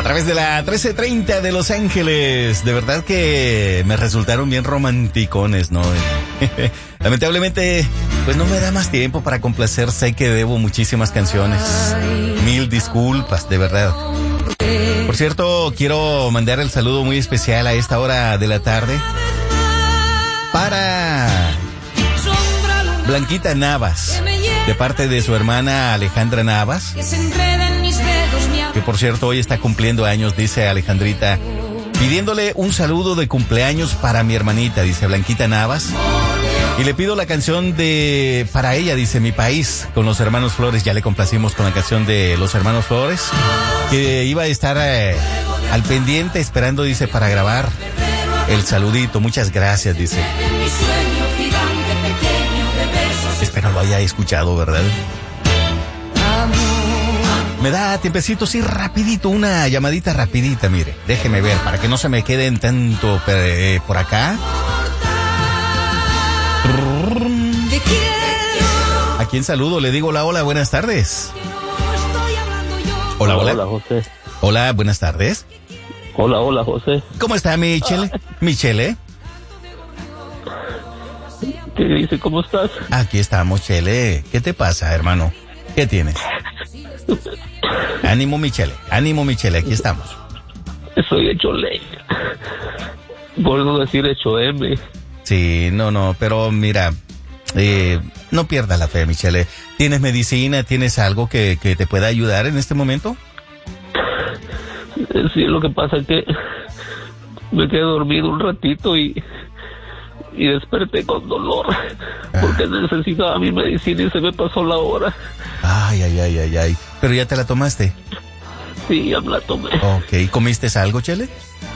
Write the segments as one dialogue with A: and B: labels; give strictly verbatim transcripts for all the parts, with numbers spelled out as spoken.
A: través de la trece treinta de Los Ángeles. De verdad que me resultaron bien romanticones, ¿no? Lamentablemente, pues no me da más tiempo para complacer. Sé que debo muchísimas canciones. Mil disculpas, de verdad. Por cierto, quiero mandar el saludo muy especial a esta hora de la tarde para Blanquita Navas, de parte de su hermana Alejandra Navas, que por cierto hoy está cumpliendo años, dice Alejandrita, pidiéndole un saludo de cumpleaños para mi hermanita, dice Blanquita Navas, y le pido la canción de, para ella, dice, Mi País, con los hermanos Flores. Ya le complacimos con la canción de los hermanos Flores, que iba a estar eh, al pendiente esperando, dice, para grabar el saludito. Muchas gracias, dice. Espero lo haya escuchado, ¿verdad? Me da tiempecito, sí, rapidito, una llamadita rapidita, mire. Déjeme ver, para que no se me queden tanto eh, por acá. ¿A quién saludo? Le digo hola, hola, buenas tardes. Hola, hola.
B: Hola, José.
A: Hola, buenas tardes.
B: Hola, hola, José.
A: ¿Cómo está, Michele? Michele.
B: ¿Qué dice? ¿Cómo estás?
A: Aquí estamos, Chele. ¿Qué te pasa, hermano? ¿Qué tienes? Ánimo, Michele. Ánimo, Michele. Aquí estamos.
B: Soy hecho leña. Por no decir hecho M.
A: Sí, no, no, pero mira, eh, no pierdas la fe, Michele. ¿Tienes medicina? ¿Tienes algo que, que te pueda ayudar en este momento?
B: Sí, lo que pasa es que me quedé dormido un ratito y, y desperté con dolor, ah. porque necesitaba mi medicina y se me pasó la hora.
A: Ay, ay, ay, ay, ay. ¿Pero ya te la tomaste?
B: Sí, ya me la tomé.
A: Ok, ¿comiste algo, Chele?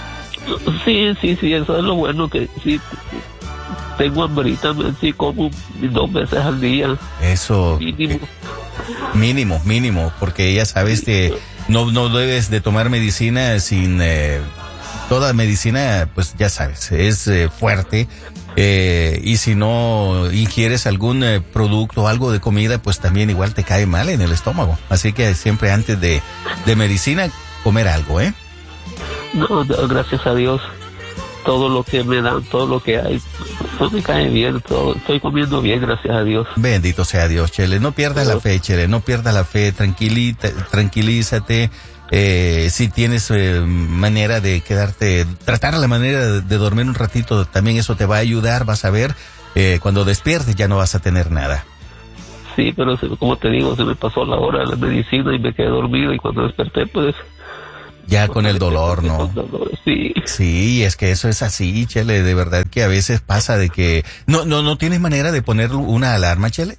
B: Sí, sí, sí, eso es lo bueno, que sí, tengo hambrita, sí como dos veces al día.
A: Eso.
B: Mínimo.
A: Eh, mínimo, mínimo, porque ya sabes que no, no debes de tomar medicina sin... Eh, toda medicina, pues ya sabes, es eh, fuerte. Eh, y si no ingieres algún eh, producto o algo de comida, pues también igual te cae mal en el estómago. Así que siempre antes de, de medicina, comer algo, ¿eh?
B: No, gracias a Dios, todo lo que me dan, todo lo que hay, no me cae bien, todo, estoy comiendo bien, gracias a Dios.
A: Bendito sea Dios, Chele. No pierdas la fe, Chele, no pierdas la fe, tranquilita, tranquilízate. Eh, si tienes eh, manera de quedarte, tratar la manera de, de dormir un ratito, también eso te va a ayudar, vas a ver, eh, cuando despiertes ya no vas a tener nada.
B: Sí, pero se, como te digo, se me pasó la hora de la medicina y me quedé dormido, y cuando desperté, pues...
A: Ya con el dolor, ¿no?
B: Dolor, sí.
A: Sí, es que eso es así, Chele, de verdad que a veces pasa de que... ¿No no no tienes manera de poner una alarma, Chele?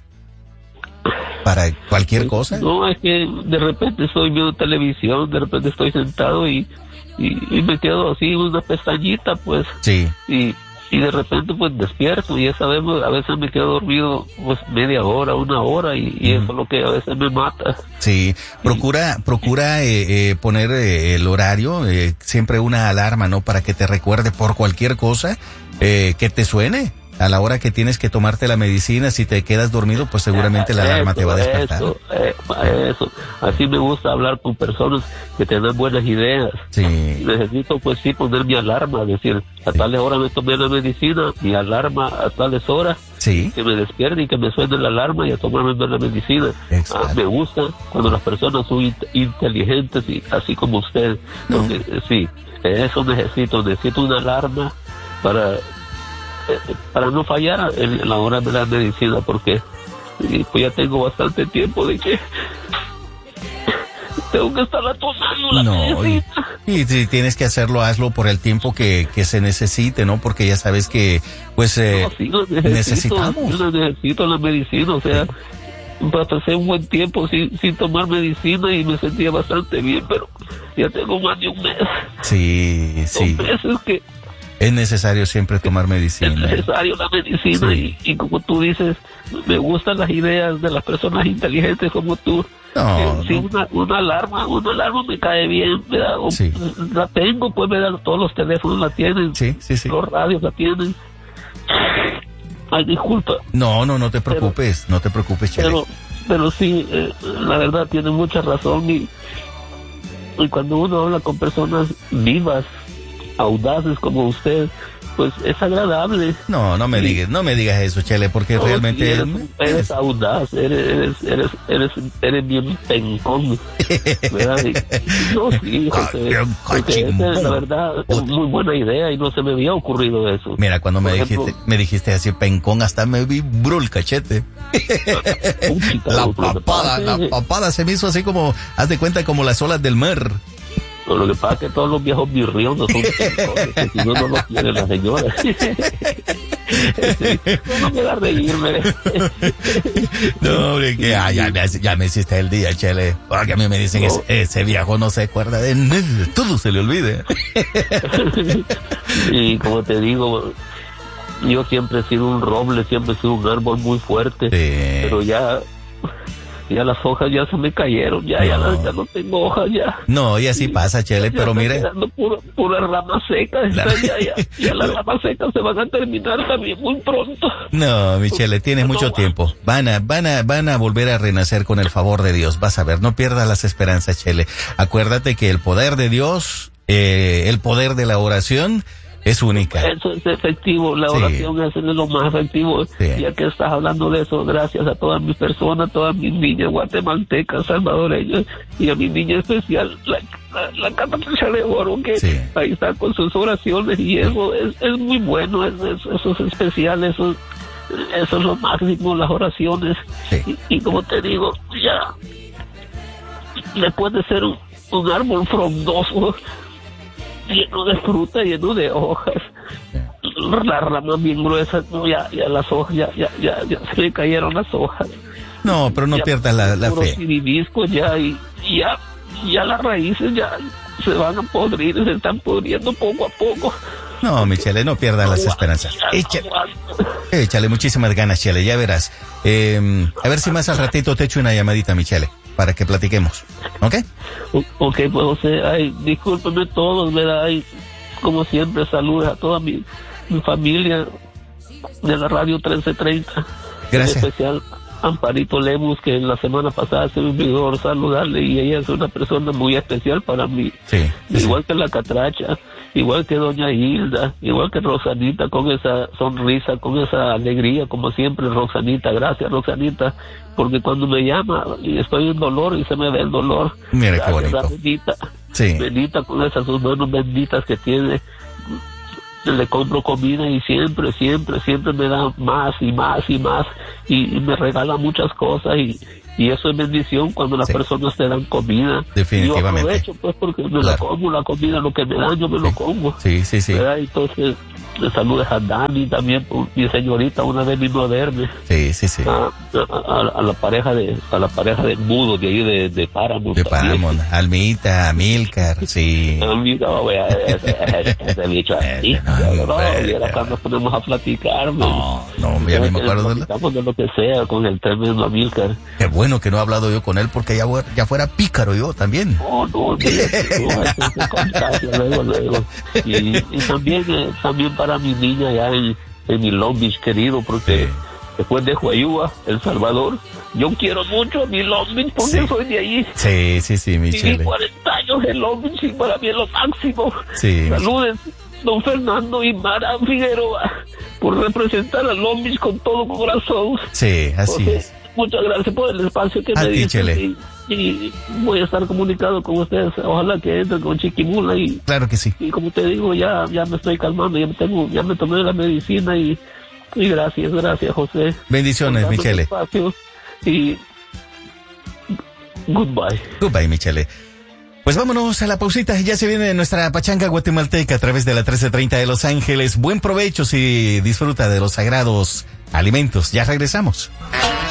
A: ¿Para cualquier cosa?
B: No, es que de repente estoy viendo televisión, de repente estoy sentado y, y, y me quedo así, una pestañita, pues.
A: Sí.
B: Y, y de repente pues despierto, y ya sabemos, a veces me quedo dormido pues media hora, una hora, y, y mm. eso es lo que a veces me mata.
A: Sí, procura, sí. procura eh, eh, poner eh, el horario, eh, siempre una alarma, ¿no? Para que te recuerde por cualquier cosa, eh, que te suene. A la hora que tienes que tomarte la medicina, si te quedas dormido, pues seguramente la alarma
B: eso,
A: te va a despertar.
B: Eso, eh, eso, así me gusta hablar con personas que tengan buenas ideas.
A: Sí.
B: Necesito, pues sí, poner mi alarma, decir, a sí. tales horas me tomé la medicina, mi alarma a tales horas,
A: sí.
B: que me despierte y que me suene la alarma y a tomarme la medicina. Ah, me gusta cuando las personas son in- inteligentes y así como usted.
A: No.
B: Porque, eh, sí, eso necesito, necesito una alarma para... para no fallar en la hora de la medicina, porque pues ya tengo bastante tiempo de que tengo que estarla tomando la
A: no,
B: medicina.
A: Y, y si tienes que hacerlo, hazlo por el tiempo que, que se necesite, ¿no? Porque ya sabes que, pues, eh,
B: no, sí, lo necesito,
A: necesitamos.
B: Yo necesito la medicina, o sea, sí. pasé un buen tiempo sin, sin tomar medicina y me sentía bastante bien, pero ya tengo más de un mes.
A: Sí, sí.
B: Dos meses que
A: es necesario siempre tomar medicina.
B: Es necesario la medicina, sí. y, y como tú dices, me gustan las ideas de las personas inteligentes como tú.
A: No,
B: eh, si
A: no.
B: una, una alarma, una alarma me cae bien, ¿verdad? O,
A: sí.
B: La tengo, pues, ¿verdad? Todos los teléfonos la tienen,
A: sí, sí, sí.
B: los radios la tienen. Ay, disculpa.
A: No, no, no te preocupes, pero, no te preocupes, Chele.
B: Pero, pero sí, eh, la verdad tiene mucha razón y y cuando uno habla con personas vivas, audaces como usted, pues es agradable.
A: No, no me
B: sí.
A: digas, no me digas eso, Chele, porque
B: no,
A: realmente
B: sí, eres, eres audaz, eres, eres, eres, eres, eres bien pencón, ¿verdad? Y, no, sí, José, porque esa es la verdad, es muy buena idea y no se me había ocurrido eso.
A: Mira, cuando me
B: Por
A: dijiste,
B: ejemplo,
A: me dijiste así pencón, hasta me vibró el cachete. La papada, la papada se me hizo así como, haz de cuenta, como las olas del mar.
B: Pero lo que pasa es que todos los viejos birriosos son pencones, que si no, no los quiere la señora. Sí, no me da reírme.
A: No, hombre, que ah, ya, me, ya me hiciste el día, Chele. Porque a mí me dicen, no. ese, ese viejo no se acuerda de nada, todo se le olvida.
B: Y como te digo, yo siempre he sido un roble, siempre he sido un árbol muy fuerte, sí. Pero ya... ya las hojas ya se me cayeron, ya, no. ya, las, ya no tengo hojas ya.
A: No, y así pasa, Chele, ya pero mire.
B: Pura, pura rama seca, la... ya, ya, ya las ramas secas se van a terminar también muy pronto.
A: No, mi Chele, tienes no, mucho no, tiempo. Van a, van a, van a volver a renacer con el favor de Dios, vas a ver, no pierdas las esperanzas, Chele. Acuérdate que el poder de Dios, eh, el poder de la oración, es única.
B: Eso es efectivo, la oración sí. es lo más efectivo. Sí. Ya que estás hablando de eso, gracias a todas mis personas, todas mis niñas guatemaltecas, salvadoreñas, y a mi niña especial, la, la, la Capatricia de Oro, que sí. ahí está con sus oraciones, y eso es, es muy bueno, es, es, eso es especial, eso, eso es lo máximo, las oraciones. Sí. Y, y como te digo, ya, después de ser un, un árbol frondoso, lleno de fruta, lleno de hojas, las ramas bien gruesas, no, ya, ya las hojas, ya, ya, ya, ya se le cayeron las hojas.
A: No, pero no ya, pierdas la, la fe.
B: Ya, y ya, ya las raíces ya se van a podrir, se están pudriendo poco a poco.
A: No, mi Chele, no pierdas no, las esperanzas. Échale, échale muchísimas ganas, Chele, ya verás. Eh, a ver si más al ratito te echo una llamadita, mi Chele, para que platiquemos, ¿ok?
B: O, ok, pues José, ay, discúlpeme todos, ¿verdad? Ay, como siempre, saludos a toda mi, mi familia de la radio trece treinta.
A: Gracias.
B: En especial Amparito Lemus, que la semana pasada se me olvidó saludarle, y ella es una persona muy especial para mí.
A: Sí,
B: igual
A: sí.
B: que la Catracha, igual que doña Hilda, igual que Rosanita, con esa sonrisa, con esa alegría, como siempre, Rosanita. Gracias, Rosanita, porque cuando me llama y estoy en dolor y se me ve el dolor.
A: Mira
B: gracias,
A: qué bonito.
B: Bendita,
A: sí.
B: bendita con esas sus manos benditas que tiene. Le compro comida y siempre, siempre, siempre me da más y más y más, y, y me regala muchas cosas, y, y eso es bendición cuando las sí. personas te dan comida.
A: Definitivamente.
B: Yo aprovecho pues porque me claro. la como, la comida, lo que me dan yo me
A: sí.
B: lo como.
A: Sí, sí, sí.
B: ¿verdad? Entonces, le saludes a Dani también, mi señorita, una vez vino a verme.
A: Sí, sí, sí.
B: A, a, a la pareja de, a la pareja de Mudo de ahí de, de Paramount.
A: De Paramount, Almita, Amílcar, sí.
B: Almita, wea, ese, ese, ese bicho así. No, no, y ahora cuando nos ponemos a platicar,
A: no, no, ya me acuerdo
B: de, la... de lo que sea con el tremendo Amílcar.
A: Qué bueno que no he hablado yo con él, porque ya, ya fuera pícaro yo también.
B: No, no, no, eso se contagia luego, luego. Y, y también, eh, también para mi niña ya en, en mi Long Beach querido, porque sí. después de Huayúa, El Salvador, yo quiero mucho a mi Long Beach porque sí. soy de ahí.
A: Sí, sí, sí, mi Chele.
B: Viví cuarenta años en Long Beach y para mí es lo máximo.
A: Sí.
B: Saludes, don Fernando y Mara Figueroa, por representar a Long Beach con todo corazón.
A: Sí, así
B: Porque,
A: es.
B: Muchas gracias por el espacio que
A: a
B: me
A: ti, Chele.
B: Y, y voy a estar comunicado con ustedes, ojalá que entren con Chiquimula, y
A: claro que sí.
B: Y como te digo, ya ya me estoy calmando, ya me tengo, ya me tomé la medicina, y, y gracias, gracias José.
A: Bendiciones, mi Chele.
B: Y goodbye.
A: Goodbye, mi Chele. Pues vámonos a la pausita, ya se viene nuestra pachanga guatemalteca a través de la trece treinta de Los Ángeles. Buen provecho si disfruta de los sagrados alimentos. Ya regresamos.